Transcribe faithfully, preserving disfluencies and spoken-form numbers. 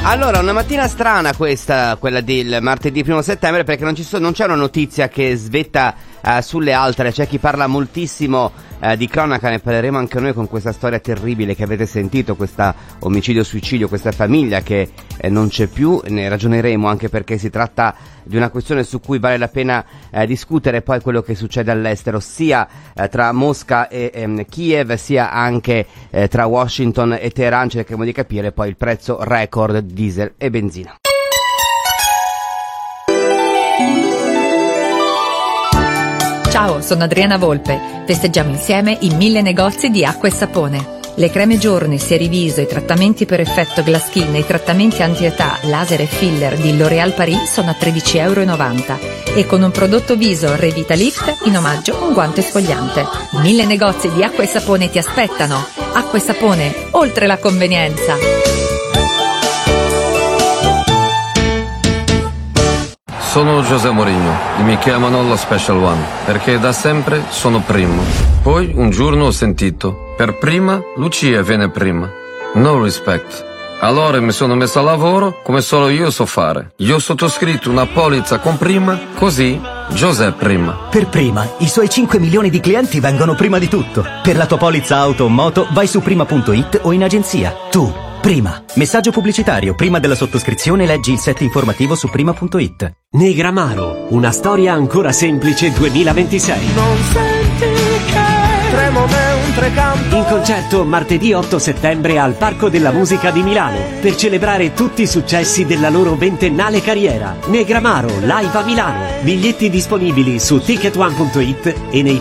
Allora, una mattina strana questa, quella del martedì primo settembre, perché non, ci so, non c'è una notizia che svetta uh, sulle altre. C'è chi parla moltissimo uh, di cronaca, ne parleremo anche noi con questa storia terribile che avete sentito, questa omicidio-suicidio, questa famiglia che eh, non c'è più. Ne ragioneremo anche perché si tratta di una questione su cui vale la pena eh, discutere, poi quello che succede all'estero, sia eh, tra Mosca e ehm, Kiev, sia anche eh, tra Washington e Teheran. Cerchiamo di capire poi il prezzo record di diesel e benzina. Ciao, sono Adriana Volpe. Festeggiamo insieme i mille negozi di acqua e sapone. Le creme giorni, Seriviso, i trattamenti per effetto glass skin e i trattamenti anti-età, laser e filler di L'Oréal Paris sono a tredici virgola novanta euro e con un prodotto viso Revitalift in omaggio un guanto esfoliante. Mille negozi di acqua e sapone ti aspettano. Acqua e sapone, oltre la convenienza. Sono José Mourinho e mi chiamano lo Special One perché da sempre sono primo. Poi un giorno ho sentito, per prima Lucia viene prima. No respect. Allora mi sono messo a lavoro come solo io so fare. Io ho sottoscritto una polizza con prima, così José prima. Per prima, i suoi cinque milioni di clienti vengono prima di tutto. Per la tua polizza auto o moto vai su prima punto it o in agenzia. Tu, prima. Messaggio pubblicitario. Prima della sottoscrizione leggi il set informativo su prima punto it. Negramaro, una storia ancora semplice duemilaventisei. Non senti che tremo mentre canto. In concerto martedì otto settembre al Parco della Musica di Milano per celebrare tutti i successi della loro ventennale carriera. Negramaro, live a Milano. Biglietti disponibili su ticket one punto it e nei